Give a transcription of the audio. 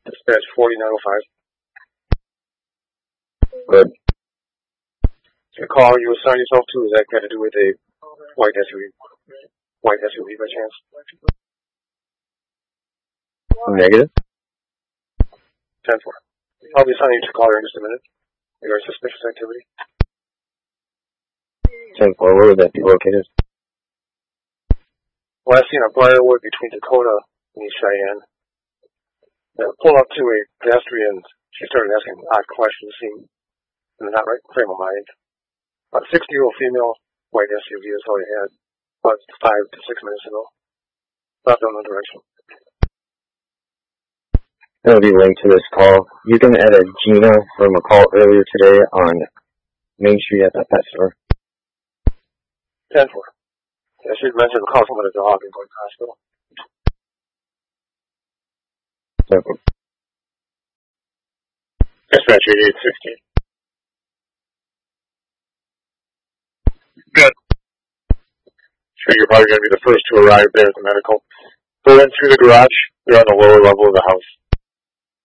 Dispatch 4905. Good. The call you assigned yourself to, is that got to do with a white SUV? White SUV by chance? Negative. 10-4. I'll be assigning you to caller in just a minute. Regarding suspicious activity. 10-4, where would that be located? Last seen on Briarwood between Dakota and East Cheyenne. Pulled up to a pedestrian. She started asking odd questions, seemed in the not right frame of mind. About a 60-year-old female, white SUV is all you had, about 5 to 6 minutes ago. Stopped down the direction. That'll be linked to this call. You can edit Gina from a call earlier today on Main Street at the pet store. 10-4. Yeah, she mentioned the call someone a dog and going to the hospital. 10-4. Dispatch 8816. Good. Sure, you're probably going to be the first to arrive there at the medical. Go in through the garage. You're on the lower level of the house.